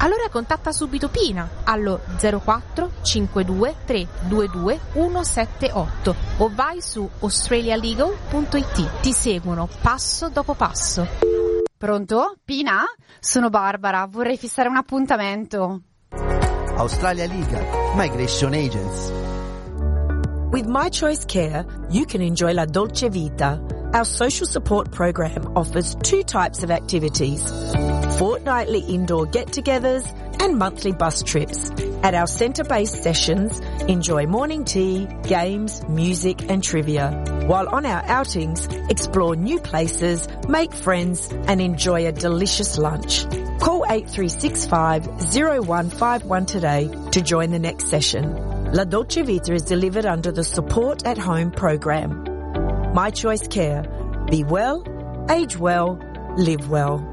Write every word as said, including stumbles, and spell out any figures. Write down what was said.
Allora contatta subito Pina allo zero quattro cinque due tre due due uno sette otto o vai su australia legal punto it. Ti seguono passo dopo passo. Pronto? Pina? Sono Barbara, vorrei fissare un appuntamento. Australia Legal, Migration Agents. With My Choice Care, you can enjoy La Dolce Vita. Our social support program offers two types of activities: fortnightly indoor get-togethers and monthly bus trips. At our centre-based sessions, enjoy morning tea, games, music and trivia. While on our outings, explore new places, make friends and enjoy a delicious lunch. Call eight three six five, zero one five one today to join the next session. La Dolce Vita is delivered under the Support at Home program. My Choice Care. Be well, age well, live well.